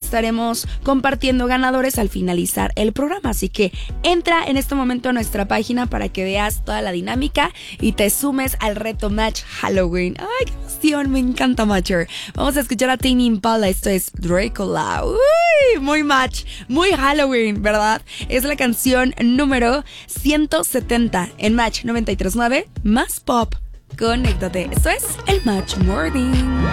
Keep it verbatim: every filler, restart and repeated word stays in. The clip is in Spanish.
estaremos compartiendo ganadores al finalizar el programa. Así que entra en este momento a nuestra página para que veas toda la dinámica y te sumes al reto Match Halloween. ¡Ay, qué emoción! Me encanta Matcher. Vamos a escuchar a Tame Impala. Esto es Dracola. ¡Uy! Muy Match, muy Halloween, ¿verdad? Es la canción número ciento setenta en Match noventa y tres punto nueve más Pop. Conéctate. Esto es el Match Morning.